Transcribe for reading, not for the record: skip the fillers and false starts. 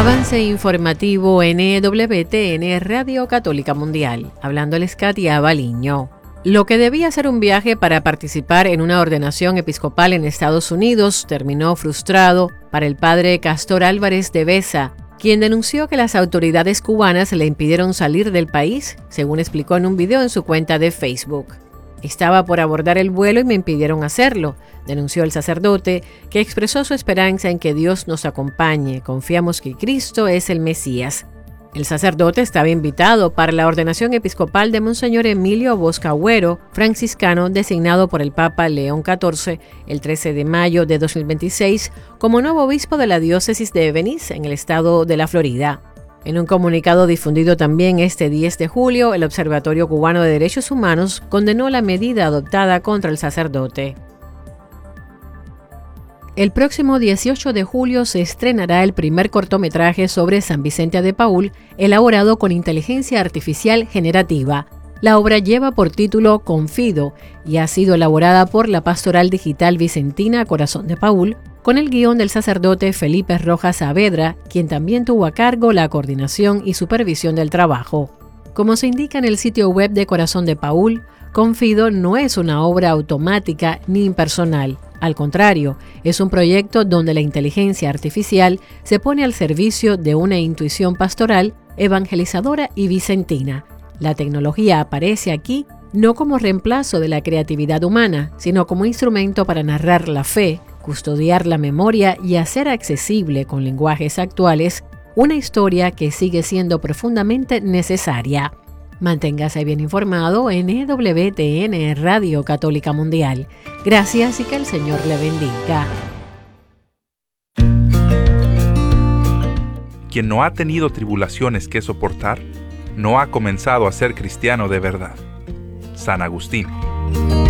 Avance informativo NWTN Radio Católica Mundial. Hablándoles Katia Baliño. Lo que debía ser un viaje para participar en una ordenación episcopal en Estados Unidos terminó frustrado para el padre Castor Álvarez de Besa, quien denunció que las autoridades cubanas le impidieron salir del país, según explicó en un video en su cuenta de Facebook. Estaba por abordar el vuelo y me impidieron hacerlo, denunció el sacerdote, que expresó su esperanza en que Dios nos acompañe. Confiamos que Cristo es el Mesías. El sacerdote estaba invitado para la ordenación episcopal de Monseñor Emilio Boscahuero, franciscano designado por el Papa León XIV el 13 de mayo de 2026 como nuevo obispo de la diócesis de Venice, en el estado de la Florida. En un comunicado difundido también este 10 de julio, el Observatorio Cubano de Derechos Humanos condenó la medida adoptada contra el sacerdote. El próximo 18 de julio se estrenará el primer cortometraje sobre San Vicente de Paúl, elaborado con inteligencia artificial generativa. La obra lleva por título Confido y ha sido elaborada por la Pastoral Digital Vicentina Corazón de Paúl, con el guión del sacerdote Felipe Rojas Saavedra, quien también tuvo a cargo la coordinación y supervisión del trabajo. Como se indica en el sitio web de Corazón de Paúl, Confido no es una obra automática ni impersonal. Al contrario, es un proyecto donde la inteligencia artificial se pone al servicio de una intuición pastoral, evangelizadora y vicentina. La tecnología aparece aquí no como reemplazo de la creatividad humana, sino como instrumento para narrar la fe, custodiar la memoria y hacer accesible con lenguajes actuales una historia que sigue siendo profundamente necesaria. Manténgase bien informado en EWTN Radio Católica Mundial. Gracias y que el Señor le bendiga. Quien no ha tenido tribulaciones que soportar, no ha comenzado a ser cristiano de verdad. San Agustín.